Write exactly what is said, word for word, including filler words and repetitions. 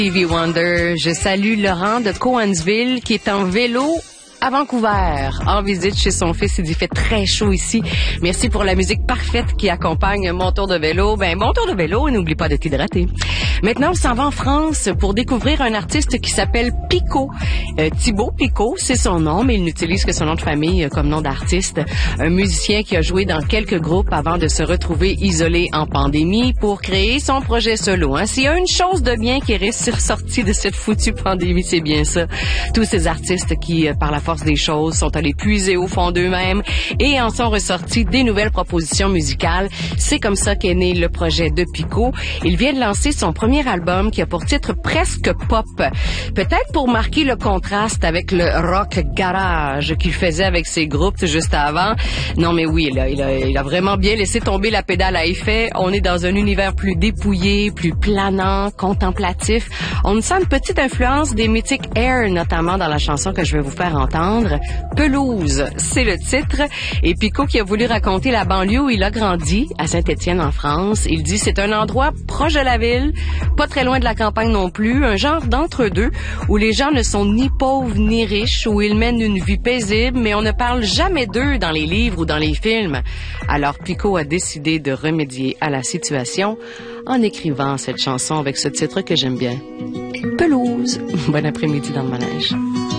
Stevie Wonder, je salue Laurent de Cowansville qui est en vélo à Vancouver, en visite chez son fils. Il dit, il fait très chaud ici. Merci pour la musique parfaite qui accompagne mon tour de vélo. Ben, bon tour de vélo et n'oublie pas de t'hydrater. Maintenant, on s'en va en France pour découvrir un artiste qui s'appelle Pico. Euh, Thibaut Pico, c'est son nom, mais il n'utilise que son nom de famille comme nom d'artiste. Un musicien qui a joué dans quelques groupes avant de se retrouver isolé en pandémie pour créer son projet solo. Hein. S'il y a une chose de bien qui est ressortie de cette foutue pandémie, c'est bien ça. Tous ces artistes qui, par la force des choses, sont allés puiser au fond d'eux-mêmes et en sont ressortis des nouvelles propositions musicales. C'est comme ça qu'est né le projet de Pico. Il vient de lancer son premier album qui a pour titre presque pop. Peut-être pour marquer le contraste avec le rock garage qu'il faisait avec ses groupes juste avant. Non mais oui, là, il a, il a vraiment bien laissé tomber la pédale à effet. On est dans un univers plus dépouillé, plus planant, contemplatif. On sent une petite influence des mythiques Air, notamment dans la chanson que je vais vous faire entendre. Pelouse, c'est le titre. Et Pico qui a voulu raconter la banlieue où il a grandi, à Saint-Étienne en France. Il dit c'est un endroit proche de la ville, pas très loin de la campagne non plus, un genre d'entre-deux où les gens ne sont ni pauvres ni riches, où ils mènent une vie paisible, mais on ne parle jamais d'eux dans les livres ou dans les films. Alors Pico a décidé de remédier à la situation en écrivant cette chanson avec ce titre que j'aime bien. Pelouse. Bon après-midi dans le manège.